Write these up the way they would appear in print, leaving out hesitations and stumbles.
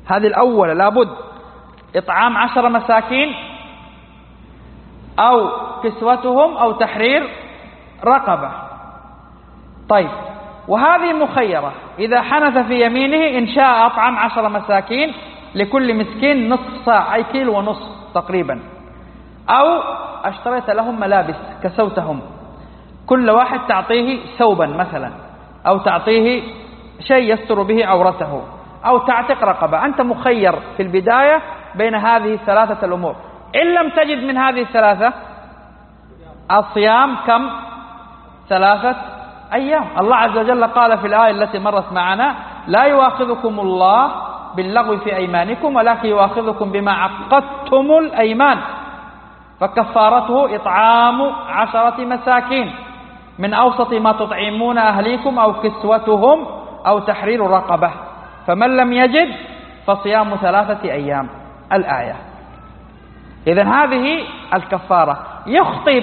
هذه الأولى لابد إطعام 10 مساكين أو كسوتهم أو تحرير رقبة. طيب، وهذه مخيرة، إذا حنث في يمينه إن شاء أطعم 10 مساكين لكل مسكين نصف صاع، أي كيلو ونصف تقريبا، أو اشتريت لهم ملابس كسوتهم، كل واحد تعطيه ثوبا مثلا، أو تعطيه شيء يستر به عورته، أو تعتق رقبة. أنت مخير في البداية بين هذه الثلاثة الأمور. إن لم تجد من هذه الثلاثة، الصيام كم؟ 3 أيام. الله عز وجل قال في الآية التي مرت معنا: لا يؤاخذكم الله باللغو في أيمانكم ولكن يؤاخذكم بما عقدتم الأيمان، فكفارته إطعام 10 مساكين من أوسط ما تطعمون أهليكم أو كسوتهم أو تحرير رقبة، فمن لم يجد فصيام 3 أيام. الآية. إذن هذه الكفارة. يخطي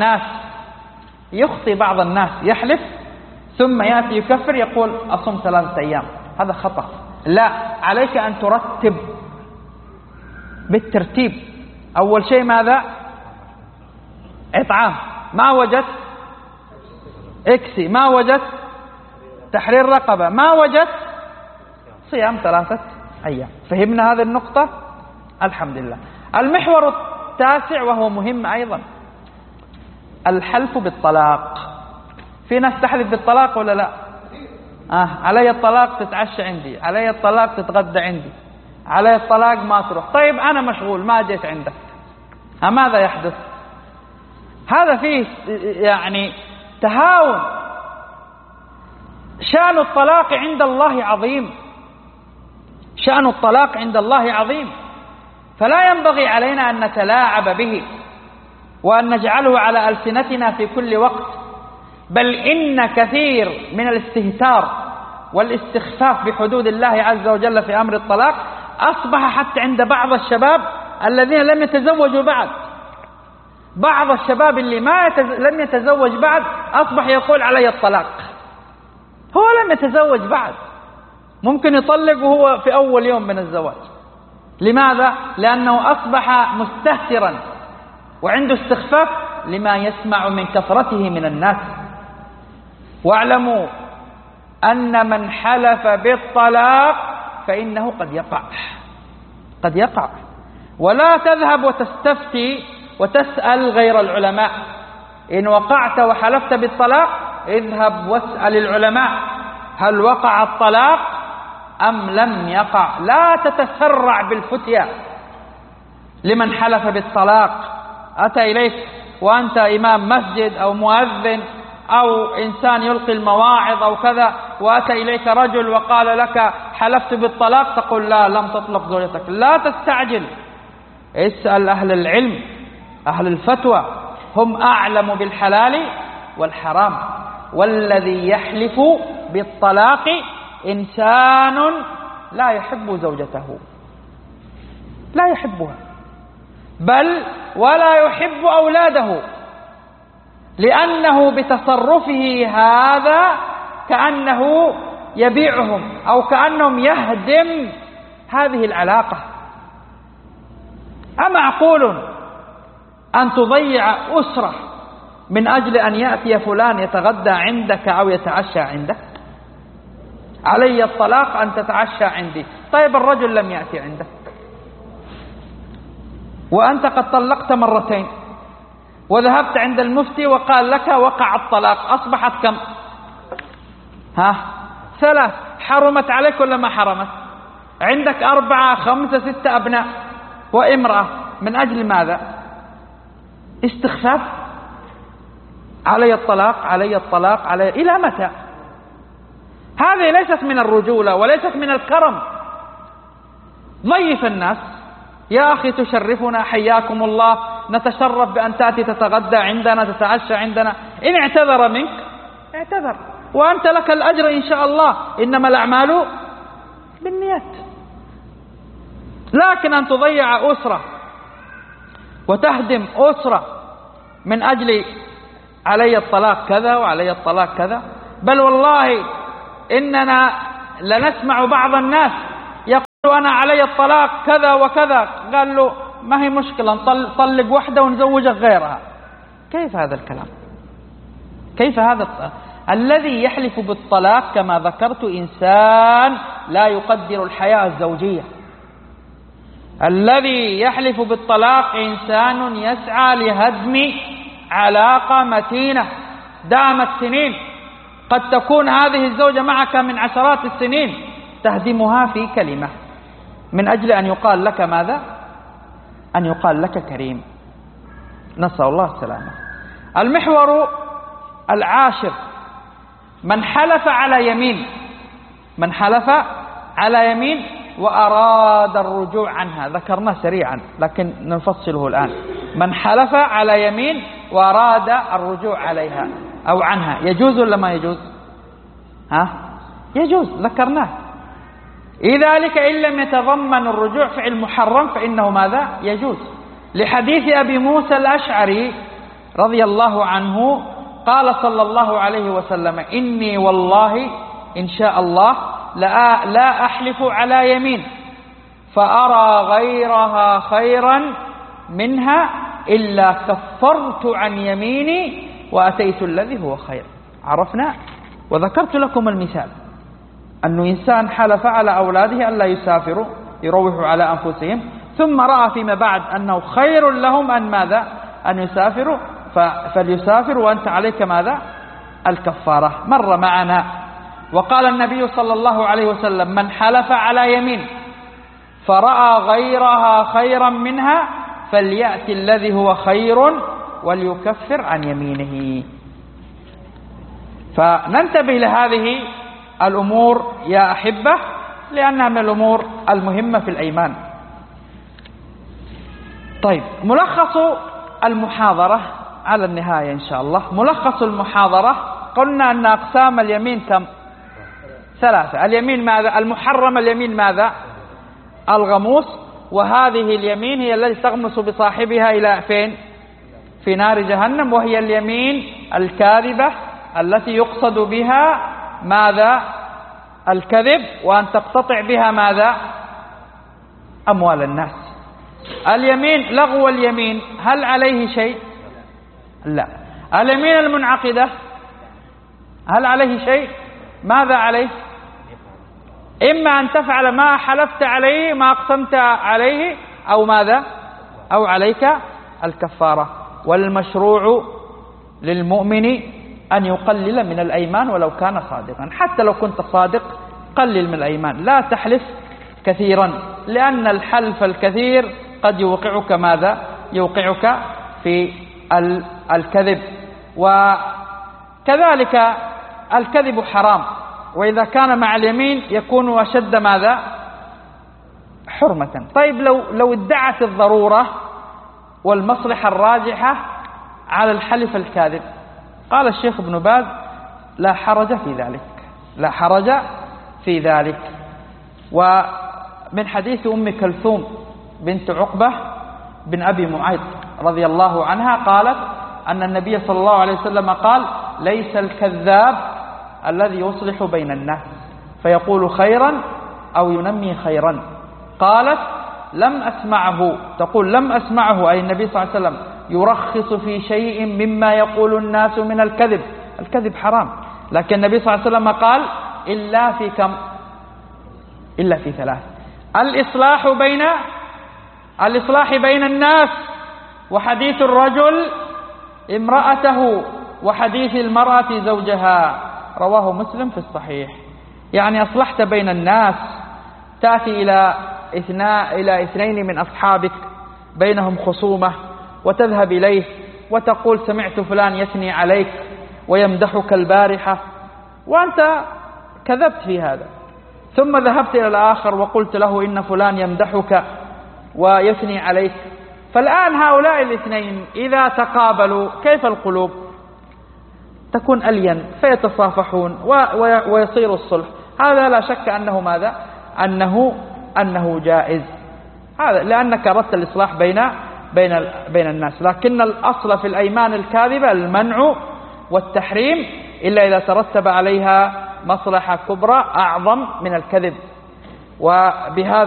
بعض الناس يحلف ثم يأتي يكفر يقول أصوم 3 أيام. هذا خطأ. لا، عليك أن ترتب بالترتيب. أول شيء ماذا؟ إطعام، ما وجدت اكسي، ما وجدت تحرير رقبة، ما وجدت صيام 3 أيام. فهمنا هذه النقطة؟ الحمد لله. المحور التاسع وهو مهم أيضا، الحلف بالطلاق. في ناس تحلف بالطلاق ولا لا؟ علي الطلاق تتعشى عندي، علي الطلاق تتغدى عندي، علي الطلاق ما تروح. طيب أنا مشغول ما جيت عندك، ماذا يحدث؟ هذا فيه يعني تهاون. شأن الطلاق عند الله عظيم، شأن الطلاق عند الله عظيم، فلا ينبغي علينا أن نتلاعب به وأن نجعله على ألسنتنا في كل وقت. بل إن كثير من الاستهتار والاستخفاف بحدود الله عز وجل في أمر الطلاق أصبح حتى عند بعض الشباب الذين لم يتزوجوا بعد. بعض الشباب اللي لم يتزوج بعد أصبح يقول علي الطلاق. هو لم يتزوج بعد، ممكن يطلق وهو في أول يوم من الزواج. لماذا؟ لأنه أصبح مستهترا وعنده استخفاف لما يسمع من كثرته من الناس. واعلموا أن من حلف بالطلاق فإنه قد يقع. ولا تذهب وتستفتي وتسأل غير العلماء. إن وقعت وحلفت بالطلاق اذهب واسأل العلماء هل وقع الطلاق أم لم يقع. لا تتسرع بالفتيا لمن حلف بالطلاق. أتى إليك وأنت إمام مسجد أو مؤذن أو إنسان يلقي المواعظ أو كذا، وأتى إليك رجل وقال لك حلفت بالطلاق، تقول لا، لم تطلق زوجتك. لا تستعجل، اسأل أهل العلم، أهل الفتوى، هم أعلم بالحلال والحرام. والذي يحلف بالطلاق إنسان لا يحب زوجته، لا يحبها، بل ولا يحب أولاده، لأنه بتصرفه هذا كأنه يبيعهم أو كأنهم يهدم هذه العلاقة. أمعقول أن تضيع أسرة من أجل أن يأتي فلان يتغدى عندك أو يتعشى عندك؟ علي الطلاق أن تتعشى عندي. طيب الرجل لم يأتي عندك وأنت قد طلقت 2 مرات وذهبت عند المفتي وقال لك وقع الطلاق، أصبحت كم؟ 3. حرمت عليك ولا ما حرمت؟ عندك 4 5 6 أبناء وامرأة، من أجل ماذا؟ استخفاف. علي الطلاق، علي الطلاق، علي. إلى متى؟ هذه ليست من الرجولة وليست من الكرم. ضيف الناس، يا أخي تشرفنا، حياكم الله، نتشرف بأن تأتي تتغدى عندنا، تتعشى عندنا. إن اعتذر منك اعتذر، وأنت لك الأجر إن شاء الله، إنما الأعمال بالنيات. لكن أن تضيع أسرة وتهدم أسرة من أجل علي الطلاق كذا وعلي الطلاق كذا. بل والله إننا لنسمع بعض الناس أنا علي الطلاق كذا وكذا، قال له ما هي مشكلة نطلق واحدة ونزوجك غيرها. كيف هذا الكلام؟ كيف هذا الذي يحلف بالطلاق كما ذكرت إنسان لا يقدر الحياة الزوجية. الذي يحلف بالطلاق إنسان يسعى لهدم علاقة متينة دامت سنين، قد تكون هذه الزوجة معك من عشرات السنين، تهدمها في كلمة من أجل أن يقال لك ماذا؟ أن يقال لك كريم. نسأل الله السلامة. المحور العاشر من حلف على يمين، من حلف على يمين وأراد الرجوع عنها، ذكرناه سريعا لكن نفصله الآن. من حلف على يمين وأراد الرجوع عليها أو عنها، يجوز ولا ما يجوز؟ يجوز، ذكرناه. ذلك إن لم يتضمن الرجوع فعل محرم فإنه ماذا؟ يجوز، لحديث أبي موسى الأشعري رضي الله عنه قال صلى الله عليه وسلم: إني والله إن شاء الله لا أحلف على يمين فأرى غيرها خيرا منها إلا كفرت عن يميني وأتيت الذي هو خير. عرفنا؟ وذكرت لكم المثال أنه إنسان حلف على أولاده ألا يسافروا يروحوا على أنفسهم، ثم رأى فيما بعد أنه خير لهم أن ماذا؟ أن يسافروا، فليسافر وأنت عليك ماذا؟ الكفارة. مر معنا وقال النبي صلى الله عليه وسلم: من حلف على يمين فرأى غيرها خيرا منها فليأتي الذي هو خير وليكفر عن يمينه. فننتبه لهذه الأمور يا أحبة، لأنها من الأمور المهمة في الأيمان. طيب، ملخص المحاضرة على النهاية إن شاء الله. ملخص المحاضرة، قلنا أن أقسام اليمين كم؟ 3. اليمين ماذا؟ المحرم. اليمين ماذا؟ الغموس. وهذه اليمين هي التي تغمس بصاحبها إلى فين؟ في نار جهنم. وهي اليمين الكاذبة التي يقصد بها ماذا؟ الكذب، وأن تقتطع بها ماذا؟ أموال الناس. اليمين لغو اليمين هل عليه شيء؟ لا. اليمين المنعقدة هل عليه شيء؟ ماذا عليه؟ إما أن تفعل ما حلفت عليه، ما أقسمت عليه، أو ماذا؟ أو عليك الكفارة. والمشروع للمؤمن أن يقلل من الأيمان ولو كان صادقا. حتى لو كنت صادق قلل من الأيمان، لا تحلف كثيرا، لأن الحلف الكثير قد يوقعك ماذا؟ يوقعك في الكذب. وكذلك الكذب حرام، وإذا كان مع اليمين يكون أشد ماذا؟ حرمة. طيب، لو ادعت الضرورة والمصلحة الراجحة على الحلف الكاذب، قال الشيخ ابن باز: لا حرج في ذلك، لا حرج في ذلك. ومن حديث أم كلثوم بنت عقبة بن أبي معيط رضي الله عنها قالت أن النبي صلى الله عليه وسلم قال: ليس الكذاب الذي يصلح بين الناس فيقول خيرا أو ينمي خيرا. قالت: لم أسمعه، تقول لم أسمعه، أي النبي صلى الله عليه وسلم، يرخص في شيء مما يقول الناس من الكذب. الكذب حرام، لكن النبي صلى الله عليه وسلم قال: إلا في كم؟ إلا في 3: الإصلاح بين الناس، وحديث الرجل امرأته، وحديث المرأة زوجها. رواه مسلم في الصحيح. يعني أصلحت بين الناس، تأتي إلى 2 من أصحابك بينهم خصومة وتذهب إليه وتقول: سمعت فلان يثني عليك ويمدحك البارحة، وأنت كذبت في هذا. ثم ذهبت إلى الآخر وقلت له: إن فلان يمدحك ويثني عليك. فالآن هؤلاء 2 إذا تقابلوا كيف القلوب؟ تكون ألين، فيتصافحون ويصير الصلح. هذا لا شك أنه ماذا؟ أنه جائز، هذا لأنك أردت الإصلاح بين الناس. لكن الأصل في الأيمان الكاذبة المنع والتحريم، إلا إذا ترتب عليها مصلحة كبرى أعظم من الكذب. وبهذا